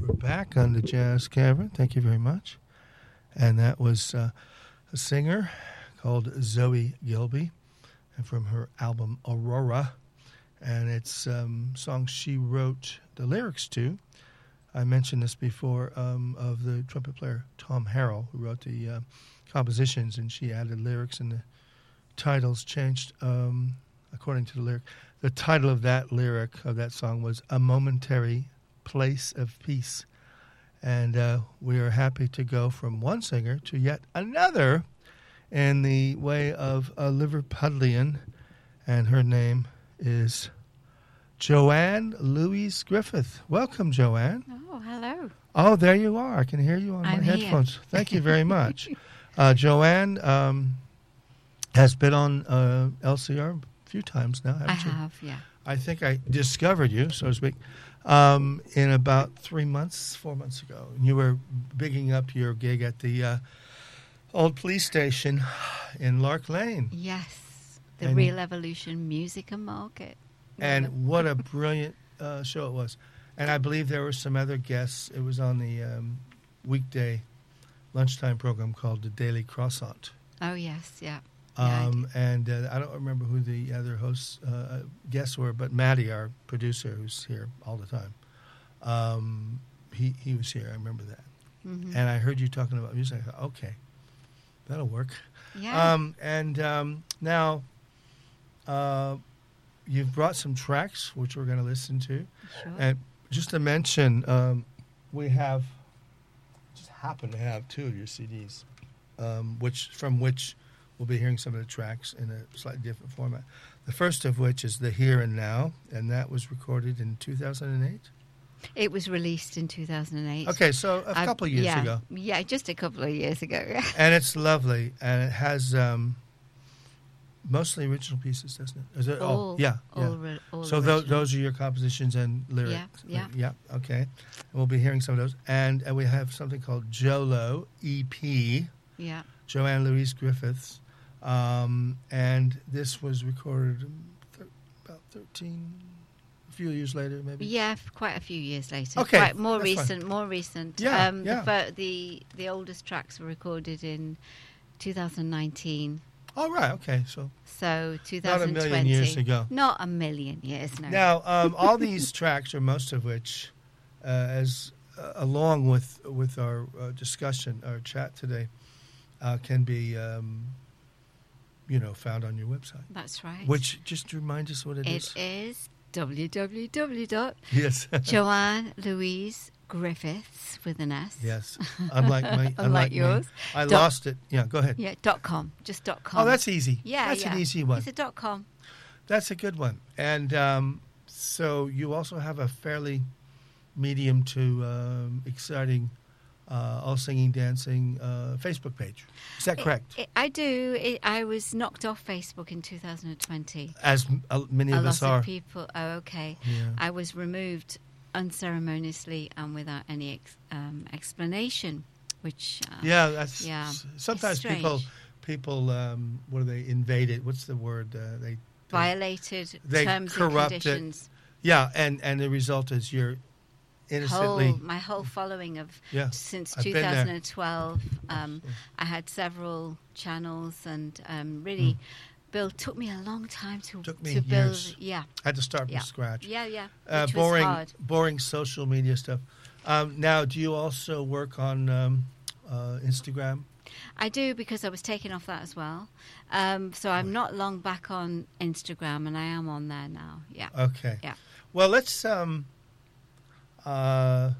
We're back on the Jazz Cavern. Thank you very much. And that was a singer called Zoe Gilby, and from her album Aurora. And it's songs she wrote the lyrics to. I mentioned this before of the trumpet player Tom Harrell, who wrote the compositions, and she added lyrics, and the titles changed according to the lyric. The title of that lyric of that song was A Momentary Place of Peace. And we are happy to go from one singer to yet another in the way of a Liverpudlian, and her name is Joanne Louise Griffith. Welcome, Joanne. Oh, hello. Oh, there you are. I can hear you on my headphones. Here. Thank you very much. Joanne has been on LCR a few times now, haven't you? I have, yeah. I think I discovered you, so to speak, in about 4 months ago. You were bigging up your gig at the old police station in Lark Lane. Yes, the Real Evolution Music and Market. And what a brilliant show it was. And I believe there were some other guests. It was on the weekday lunchtime program called The Daily Croissant. Oh, yes, yeah. And I don't remember who the other hosts, guests were, but Maddie, our producer, who's here all the time, he was here. I remember that. Mm-hmm. And I heard you talking about music. I thought, okay, that'll work. Yeah. Now, you've brought some tracks, which we're going to listen to. Sure. And just to mention, we just happen to have two of your CDs, from which we'll be hearing some of the tracks in a slightly different format. The first of which is The Here and Now, and that was recorded in 2008? It was released in 2008. Okay, so a couple of years ago. Yeah, just a couple of years ago. And it's lovely, and it has mostly original pieces, doesn't it? Is it? All So those are your compositions and lyrics? Yeah. Yeah, okay. And we'll be hearing some of those. And we have something called JOLO EP. Yeah. Joanne Louise Griffiths. And this was recorded about a few years later, maybe? Yeah, quite a few years later. Okay. More recent. Yeah, The oldest tracks were recorded in 2019. Oh, right, okay. So 2020. Not a million years ago. Not a million years, no. Now, all these tracks, or most of which, along with our discussion, our chat today, can be, found on your website. That's right. Which, just remind us what it is. It is www. Yes. Joanne Louise Griffiths with an S. Yes. Unlike yours. I lost it. Yeah, go ahead. Yeah, .com. Just .com. Oh, that's easy. Yeah, that's an easy one. It's a .com. That's a good one. And so you also have a fairly medium to exciting all singing, dancing Facebook page. Is that correct? I do. I was knocked off Facebook in 2020. As many of us are. A lot of people. Oh, okay. Yeah. I was removed unceremoniously and without any explanation, which... Sometimes people what do they, invaded? What's the word? They violated terms and conditions. Yeah, and the result is you're innocently... My whole following of since I've 2012, I had several channels, and really, Bill, took me a long time to build. Years. Yeah, I had to start from scratch. Yeah. Which was hard. Boring social media stuff. Now, do you also work on Instagram? I do, because I was taken off that as well. So I'm not long back on Instagram, and I am on there now. Yeah. Okay. Yeah. Well, let's do a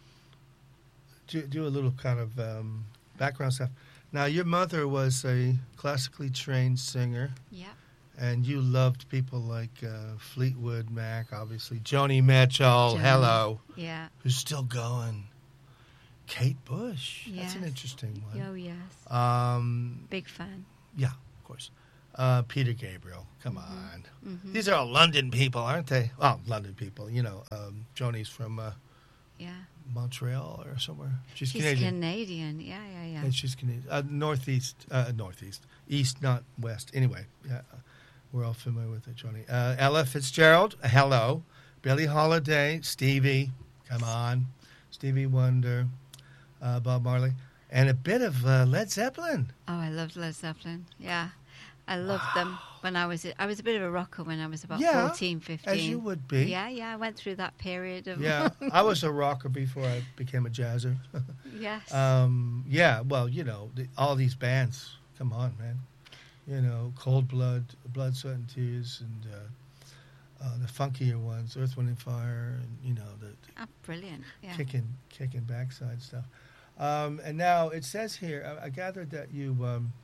little kind of background stuff. Now, your mother was a classically trained singer. Yeah. And you loved people like Fleetwood Mac, obviously. Joni Mitchell, hello. Yeah. Who's still going. Kate Bush. Yes. That's an interesting one. Oh, yes. Big fan. Yeah, of course. Peter Gabriel, come on. Mm-hmm. These are all London people, aren't they? Oh, London people. Joni's from Montreal or somewhere. She's Canadian. Yeah. And she's Canadian. Northeast. East, not west. Anyway, yeah, we're all familiar with it, Joni. Ella Fitzgerald, hello. Billie Holiday, Stevie, come on. Stevie Wonder, Bob Marley, and a bit of Led Zeppelin. Oh, I loved Led Zeppelin. Yeah. I loved them when I was a bit of a rocker when I was about 14, 15. As you would be. Yeah, I went through that period of... Yeah, I was a rocker before I became a jazzer. Yes. Yeah, well, all these bands. Come on, man. Cold Blood, Blood, Sweat, and Tears, and the funkier ones, Earth, Wind, and Fire, and, the brilliant, yeah. Kicking backside stuff. And now it says here, I gathered that you...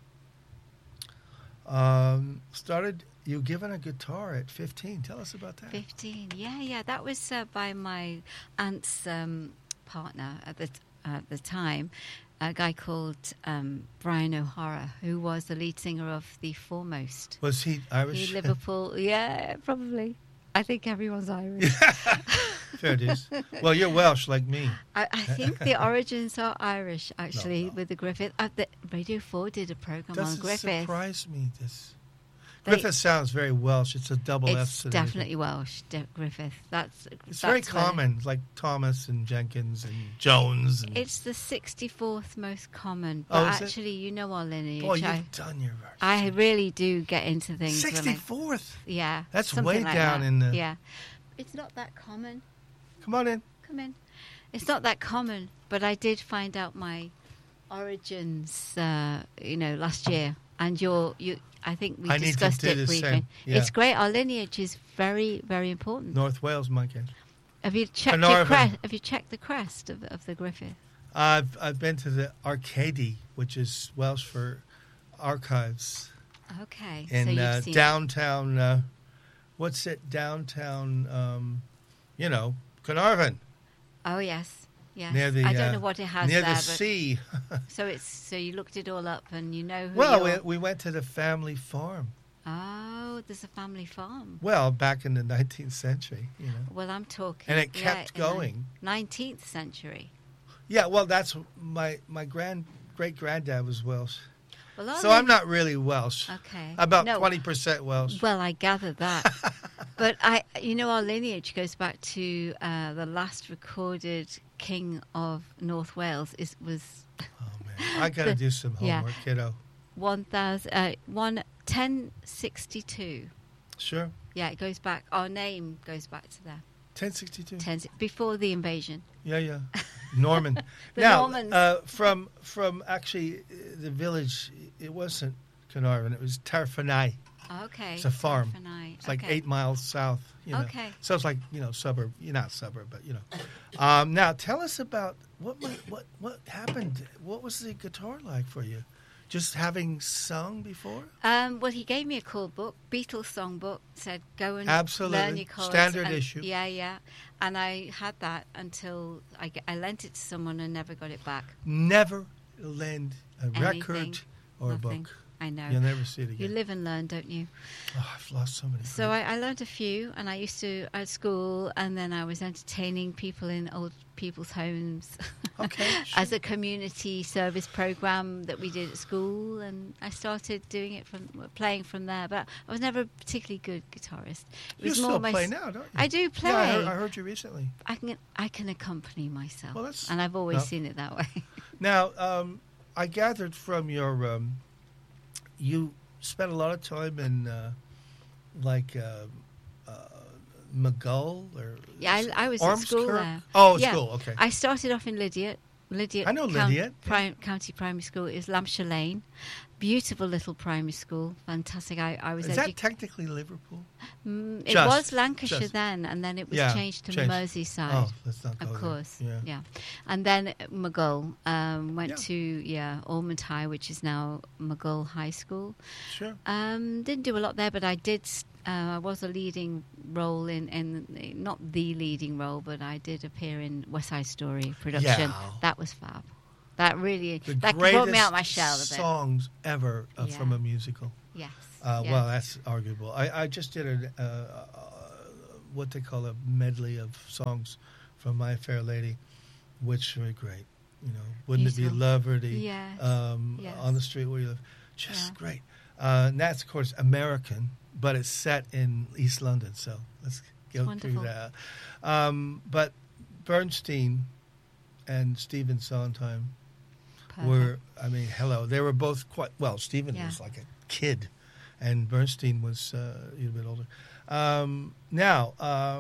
started you given a guitar at 15. Tell us about that. 15, yeah. That was by my aunt's partner at the time, a guy called Brian O'Hara, who was the lead singer of The Foremost. Was he Irish? He Liverpool, yeah, probably. I think everyone's Irish. Fair dues. Well, you're Welsh like me. I think the origins are Irish, actually, with the Griffith. The Radio 4 did a program on Griffith. Doesn't surprise me, this. Griffith sounds very Welsh. It's a double F. It's definitely Welsh, Griffith. It's very common, like Thomas and Jenkins and Jones. And it's the 64th most common. Oh, but actually, our lineage. Oh, you've done your verse. I really do get into things. 64th? Yeah. That's way like down in the... Yeah. It's not that common. Come on in. Come in. It's not that common, but I did find out my origins, last year. And I think we discussed it briefly. Yeah. It's great. Our lineage is very, very important. North Wales, my case. Have you checked the crest of the Griffith? I've been to the Arcady, which is Welsh for archives. Okay. In so you've seen downtown, what's it? Downtown, Carnarvon. Oh, yes. Yes. Near the, I don't know what it has near there. The sea. So you looked it all up and you know who Well, we went to the family farm. Oh, there's a family farm. Well, back in the 19th century, Well, I'm talking... And it kept going. 19th century. Yeah, well, that's my great-granddad was Welsh. Well, so I'm not really Welsh. Okay. About 20% Welsh. Well, I gathered that. But our lineage goes back to the last recorded king of North Wales was. Oh man, I gotta do some homework, kiddo. 1062. Sure. Yeah, it goes back. Our name goes back to there. 1062. Before the invasion. Yeah. Norman. Normans. From actually the village, it wasn't Carnarvon. It was Tarfanai. Okay. It's a farm. Tarfanai. It's like 8 miles south. Okay. So it's like suburb. Not suburb, but Now tell us about what happened. What was the guitar like for you? Just having sung before? Well, he gave me a cool book, Beatles songbook. Said go and learn your chords. Standard issue. Yeah. And I had that until I lent it to someone and never got it back. Never lend a record or Nothing. a book. I know. You'll never see it again. You live and learn, don't you? Oh, I've lost so many. So I learned a few, and I used to at school, and then I was entertaining people in old people's homes. Okay. Sure. As a community service program that we did at school, and I started doing it playing from there. But I was never a particularly good guitarist. You still play now, don't you? I do play. Yeah, I heard you recently. I can accompany myself, well, and I've always seen it that way. Now, I gathered from your you spent a lot of time in McGull or I was at school there. Oh, school, okay. I started off in Lydiate. I know Lydiate. County Primary School. It was Lampshire Lane. Beautiful little primary school. Fantastic. I was. Is that technically Liverpool? It was Lancashire then, and then it was changed to Merseyside. Oh, let's not go of course. There. Yeah. And then McGull went to Ormond High, which is now McGull High School. Sure. Didn't do a lot there, but I did. I was a leading role in not the leading role, but I did appear in West Side Story production. Yeah. That was fab. That really that brought me out my shell a bit. Songs ever from a musical. Yes. Well, that's arguable. I just did what they call a medley of songs from My Fair Lady, which were great. Wouldn't Beautiful. It be lovely? On the street where you live, just great. And that's of course American, but it's set in East London. So let's go through that. But Bernstein and Stephen Sondheim Perfect. were, I mean, hello. They were both quite, well, Stephen Yeah. was like a kid, and Bernstein was a little bit older. Now,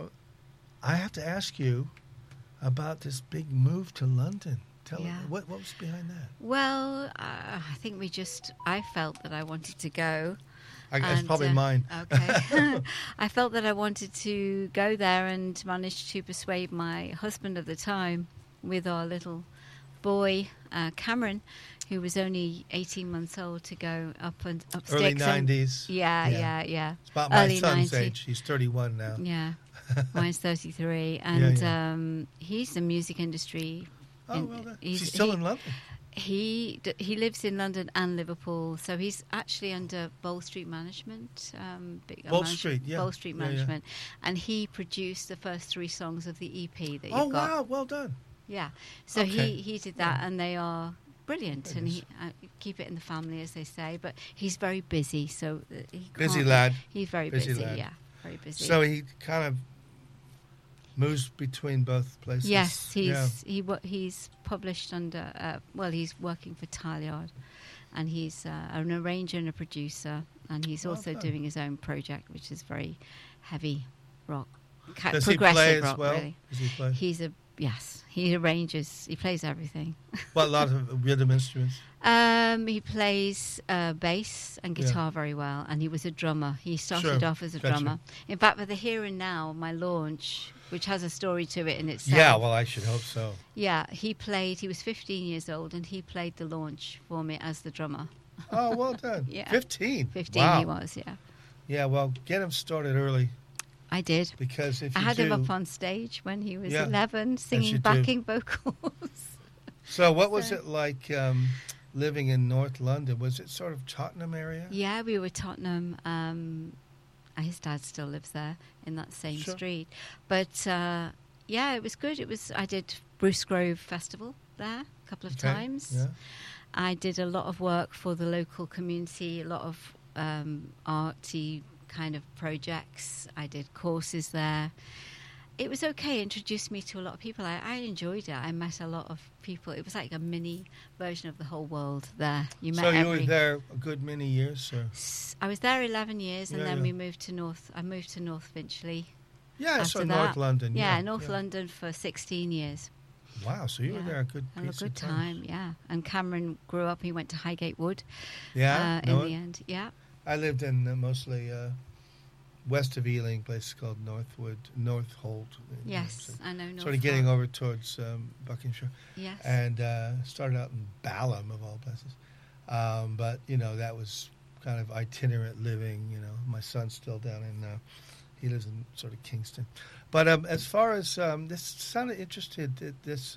I have to ask you about this big move to London. Tell Yeah. me, what was behind that? Well, I think I felt that I wanted to go. That's And, probably mine. Okay. I felt that I wanted to go there and managed to persuade my husband at the time with our little boy, Cameron, who was only 18 months old, to go up sticks. Early 90s. Yeah. It's about my Early son's 90s. age. He's 31 now. Yeah. Mine's 33. And Yeah. he's the music industry. Oh, well done. She's still in London. He lives in London and Liverpool, so he's actually under Bowl Street Management. Bowl Street, yeah. Bowl Street Yeah, yeah. Management, and he produced the first 3 songs of the EP that you've Oh, got. wow. Well done. Yeah, so Okay. he did that, Yeah. and they are brilliant, and he keep it in the family, as they say. But he's very busy, so he Busy can't- lad. He's very Busy busy. lad. Yeah, very busy. So he kind of moves between both places. Yes, Yeah. he's published under. He's working for Taleyard, and he's an arranger and a producer, and he's also Okay. doing his own project, which is very heavy rock, Does he progressive play as rock. well? Really, Does he play? he arranges. He plays everything. Well, a lot of rhythm instruments. He plays bass and guitar very well, and he was a drummer. He started Sure. off as a Gotcha. drummer. In fact, for the Here and Now, my launch, which has a story to it in itself. Yeah, well, I should hope so. Yeah, he was 15 years old, and he played the launch for me as the drummer. Oh, well done. Yeah. 15. 15 Wow. he was, yeah. Yeah, well, get him started early, I did. because if I you had do... him up on stage when he was Yeah, 11, you singing do. backing vocals. So what was it like living in North London? Was it sort of Tottenham area? Yeah, we were Tottenham. His dad still lives there in that same Sure. street. But yeah, it was good. I did Bruce Grove Festival there a couple of Okay, times. yeah. I did a lot of work for the local community, a lot of arty kind of projects. I did courses there. It was okay. It introduced me to a lot of people. I enjoyed it. I met a lot of people. It was like a mini version of the whole world there. You met So you were there a good many years, or? I was there 11 years, and Yeah, then yeah. we moved to North. I moved to North Finchley. Yeah, after so that. North London. Yeah, North London for 16 years. Wow, so you were Yeah. there a good Had a piece good of time, yeah. And Cameron grew up. He went to Highgate Wood. Yeah, In know the it? end, yeah. I lived in mostly west of Ealing, a place called Northolt. Yes, So I know. North sort of getting Park. over towards Buckinghamshire. Yes. And started out in Balham, of all places. But, that was kind of itinerant living. My son's still down in, he lives in sort of Kingston. But as far as, this sounded interested, this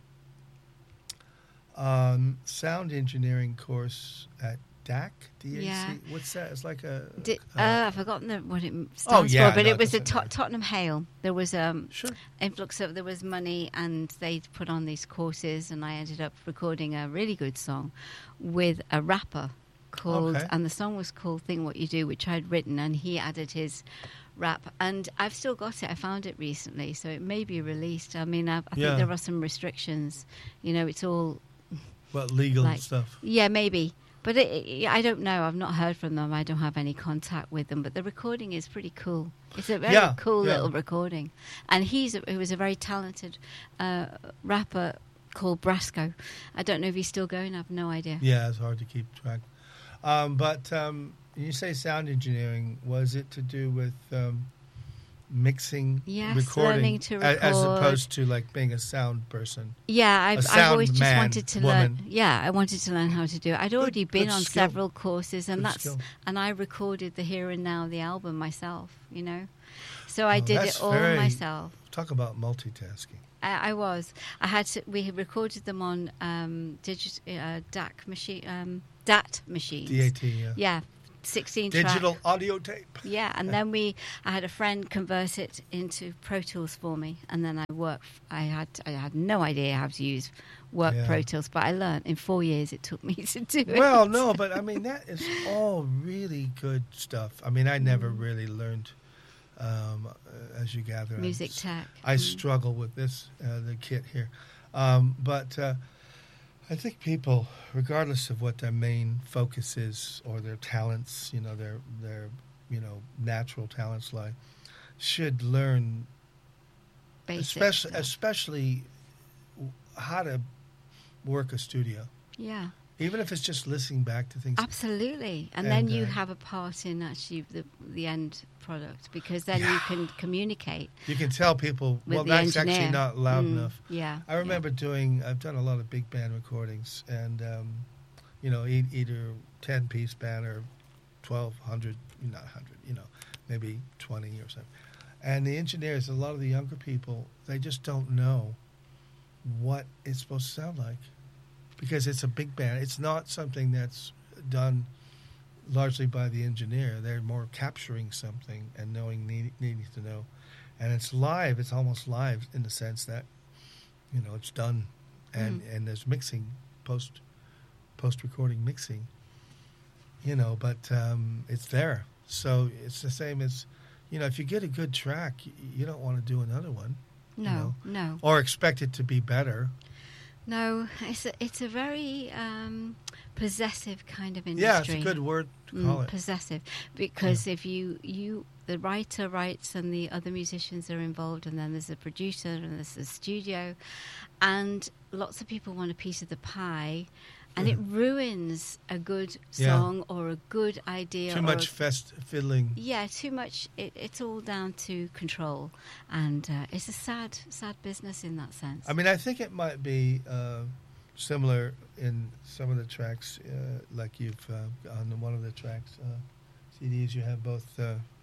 sound engineering course at DAC, D-A-C. Yeah. What's that? It's like a... I've forgotten what it stands yeah, for, but no, it was it doesn't matter. Tottenham Hale. There was Sure. influx of, there was money, and they put on these courses, and I ended up recording a really good song with a rapper called, Okay. and the song was called Think What You Do, which I'd written, and he added his rap, and I've still got it. I found it recently, so it may be released. I mean, I Yeah. think there are some restrictions. It's all... Well, legal Like- stuff. Yeah, maybe. But I don't know. I've not heard from them. I don't have any contact with them. But the recording is pretty cool. It's a very cool yeah. little recording. And he was a very talented rapper called Brasco. I don't know if he's still going. I have no idea. Yeah, it's hard to keep track. But you say sound engineering. Was it to do with mixing, Yes, recording, learning to as record. opposed to like being a sound person? Yeah, I've sound always just man, wanted to woman. learn. Yeah, I wanted to learn how to do it. I'd already been good on skill. several courses, and Good skill. and I recorded the Here and Now, the album myself. So I did that's it all very- myself. Talk about multitasking. I was. We had recorded them on DAC machine, DAT machines. DAT, yeah. Yeah, 16 Digital track. audio tape. Yeah, and then I had a friend convert it into Pro Tools for me, and then I had no idea how to use Yeah. Pro Tools, but I learned in 4 years. It took me to do it. Well, no, but I mean, that is all really good stuff. I mean, I never really learned, as you gather. Music tech. I struggle with this, the kit here. But I think people, regardless of what their main focus is or their talents, their natural talents lie, should learn, Basics. especially how to work a studio. Yeah. Even if it's just listening back to things. Absolutely. And then you have a part in actually the end product, because then you can communicate. You can tell people, with well, the that's engineer. actually not loud enough. Yeah. I remember I've done a lot of big band recordings, and, either 10-piece band or 1,200, not 100, maybe 20 or something. And the engineers, a lot of the younger people, they just don't know what it's supposed to sound like, because it's a big band. It's not something that's done largely by the engineer. They're more capturing something and needing to know. And it's live. It's almost live in the sense that, it's done, and there's mixing, post-recording mixing, but it's there. So it's the same as, if you get a good track, you don't want to do another one. No. Or expect it to be better. No, it's a very possessive kind of industry. Yeah, it's a good word to call it. Possessive, because if you the writer writes and the other musicians are involved, and then there's a producer and there's a studio, and lots of people want a piece of the pie, and it ruins a good song or a good idea. Too much fiddling. Yeah, too much. It's all down to control, and it's a sad business in that sense. I mean, I think it might be similar in some of the tracks, like you've on one of the tracks, CDs. You have both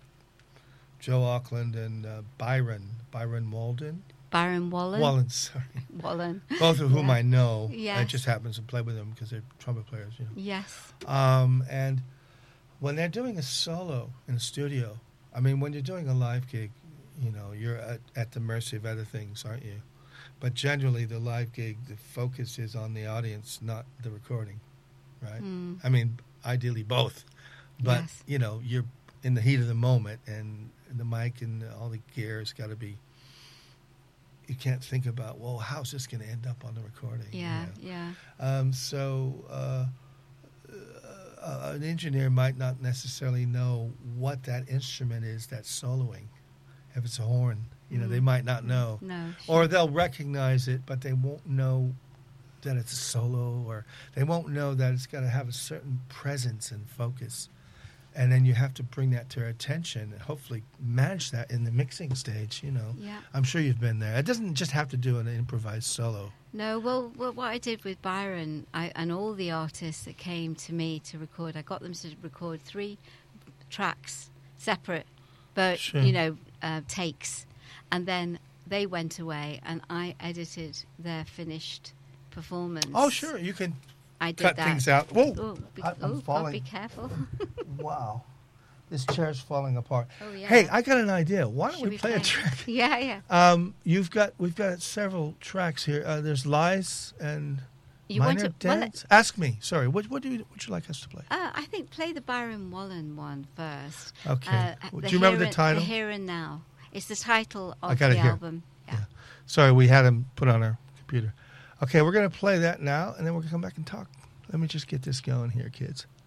Joe Auckland and Byron Walden. Byron Wallen. Wallen, sorry. Wallen. Both of whom I know. Yes. I just happens to play with them because they're trumpet players. Yes. And when they're doing a solo in a studio, I mean, when you're doing a live gig, you're at the mercy of other things, aren't you? But generally, the live gig, the focus is on the audience, not the recording, right? I mean, ideally both. But, you're in the heat of the moment, and the mic and all the gear has got to be... You can't think about, well, how's this going to end up on the recording? Yeah. So an engineer might not necessarily know what that instrument is that's soloing. If it's a horn, they might not know. No. Or they'll recognize it, but they won't know that it's a solo, or they won't know that it's got to have a certain presence and focus. And then you have to bring that to their attention and hopefully manage that in the mixing stage, Yeah. I'm sure you've been there. It doesn't just have to do an improvised solo. No, well, what I did with Byron and all the artists that came to me to record, I got them to record 3 tracks, separate, but, takes. And then they went away and I edited their finished performance. Oh, sure. You can... I did cut that. things out. Whoa! I'm falling. God, be careful. Wow. This chair's falling apart. Oh, yeah. Hey, I got an idea. Why don't Should we play a track? Yeah. We've got several tracks here. There's Lies and you Minor want to, Dance. Ask me. Sorry. What would you like us to play? I think play the Byron Wallen one first. Okay. Do you remember the title? The Here and Now. It's the title of got the it here. album. Yeah. Sorry, we had them put on our computer. Okay, we're going to play that now, and then we're going to come back and talk. Let me just get this going here, kids.